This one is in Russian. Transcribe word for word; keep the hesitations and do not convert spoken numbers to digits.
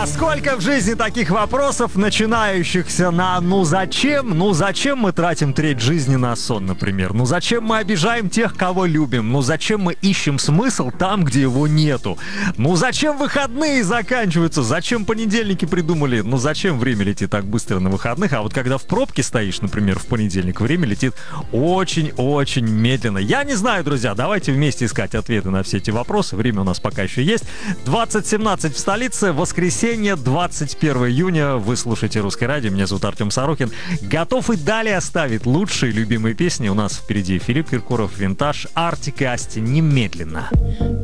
А сколько в жизни таких вопросов, начинающихся на «ну зачем?», «ну зачем мы тратим треть жизни на сон», например, «ну зачем мы обижаем тех, кого любим?», «ну зачем мы ищем смысл там, где его нету?», «ну зачем выходные заканчиваются?», «зачем понедельники придумали?», «ну зачем время летит так быстро на выходных?». А вот когда в пробке стоишь, например, в понедельник, время летит очень-очень медленно. Я не знаю, друзья, давайте вместе искать ответы на все эти вопросы. Время у нас пока еще есть. двадцать семнадцать в столице, воскресенье, двадцать первого июня. Вы слушаете «Русское радио», меня зовут Артем Сорокин. Готов и далее оставить лучшие любимые песни. У нас впереди Филипп Киркоров, «Винтаж», Артик и Асти. Немедленно.